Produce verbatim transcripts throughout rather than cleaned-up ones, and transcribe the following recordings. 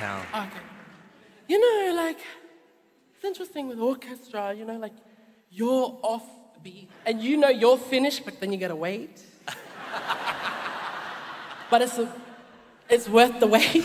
town. Okay. You know, like, it's interesting with orchestra, you know, like, you're off beat, and you know you're finished, but then you gotta wait. But it's, a, it's worth the wait.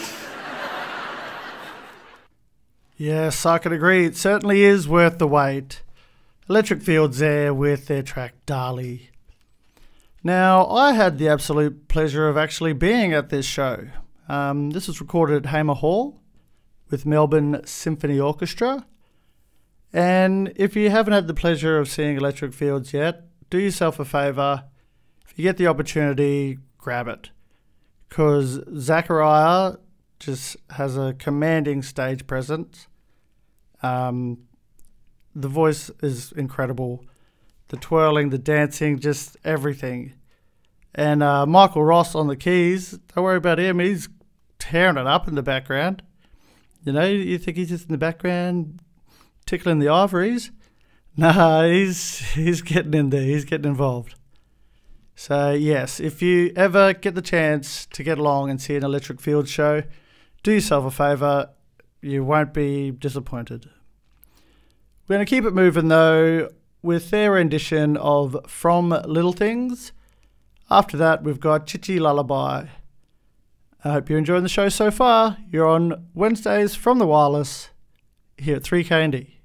Yes, I can agree. It certainly is worth the wait. Electric Fields there with their track Dali. Now, I had the absolute pleasure of actually being at this show. Um, this was recorded at Hamer Hall with Melbourne Symphony Orchestra. And if you haven't had the pleasure of seeing Electric Fields yet, do yourself a favour. If you get the opportunity, grab it. Because Zachariah just has a commanding stage presence. Um, the voice is incredible. The twirling, the dancing, just everything. And uh, Michael Ross on the keys, don't worry about him, he's tearing it up in the background. You know, you think he's just in the background tickling the ivories? Nah, he's, he's getting in there, he's getting involved. So yes, if you ever get the chance to get along and see an Electric Fields show, do yourself a favour, you won't be disappointed. We're going to keep it moving though with their rendition of From Little Things. After that, we've got Chichi Lullaby. I hope you're enjoying the show so far. You're on Wednesdays from the Wireless here at three K and D.